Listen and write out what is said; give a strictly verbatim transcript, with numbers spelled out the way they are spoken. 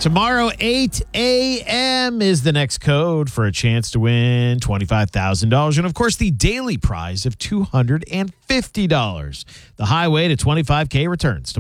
Tomorrow, eight a.m. is the next code for a chance to win twenty-five thousand dollars. And, of course, the daily prize of two hundred fifty dollars. The highway to twenty-five K returns.